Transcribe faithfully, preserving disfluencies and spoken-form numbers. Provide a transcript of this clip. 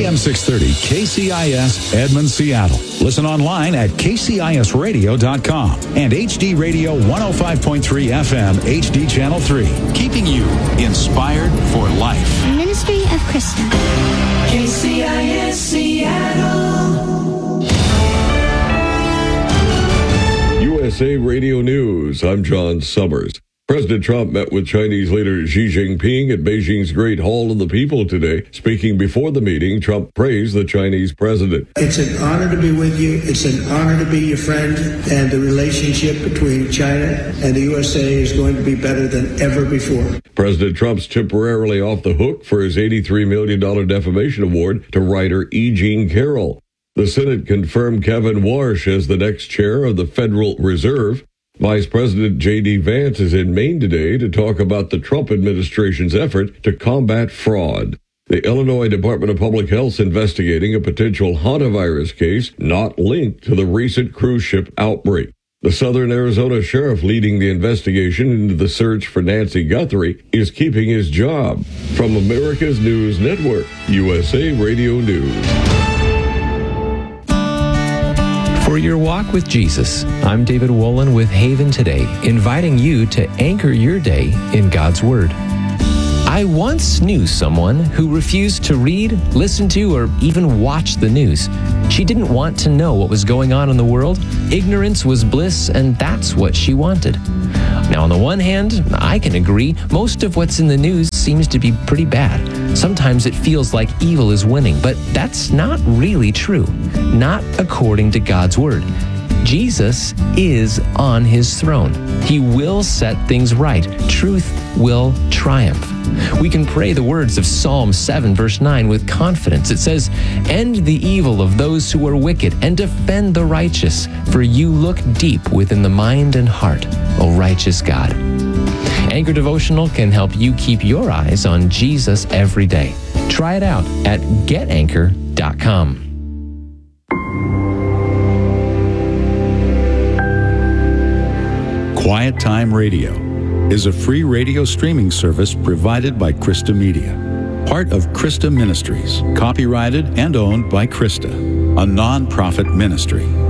M six thirty K C I S Edmond, Seattle. Listen online at k c i s radio dot com and H D Radio one oh five point three F M H D Channel three, keeping you inspired for life. Ministry of Krista. K C I S Seattle. U S A Radio News. I'm John Summers. President Trump met with Chinese leader Xi Jinping at Beijing's Great Hall of the People today. Speaking before the meeting, Trump praised the Chinese president. It's an honor to be with you. It's an honor to be your friend. And the relationship between China and the U S A is going to be better than ever before. President Trump's temporarily off the hook for his eighty-three million dollars defamation award to writer E. Jean Carroll. The Senate confirmed Kevin Warsh as the next chair of the Federal Reserve. Vice President J D. Vance is in Maine today to talk about the Trump administration's effort to combat fraud. The Illinois Department of Public Health's investigating a potential hantavirus case not linked to the recent cruise ship outbreak. The Southern Arizona sheriff leading the investigation into the search for Nancy Guthrie is keeping his job. From America's News Network, U S A Radio News. For your walk with Jesus, I'm David Wolin with Haven Today, inviting you to anchor your day in God's Word. I once knew someone who refused to read, listen to, or even watch the news. She didn't want to know what was going on in the world. Ignorance was bliss, and that's what she wanted. Now, on the one hand, I can agree, most of what's in the news seems to be pretty bad. Sometimes it feels like evil is winning, but that's not really true. Not according to God's Word. Jesus is on his throne. He will set things right. Truth will triumph. We can pray the words of Psalm seven, verse nine with confidence. It says, "End the evil of those who are wicked and defend the righteous, for you look deep within the mind and heart, O righteous God." Anchor Devotional can help you keep your eyes on Jesus every day. Try it out at get anchor dot com. Quiet Time Radio is a free radio streaming service provided by Krista Media, part of Krista Ministries, copyrighted and owned by Krista, a non-profit ministry.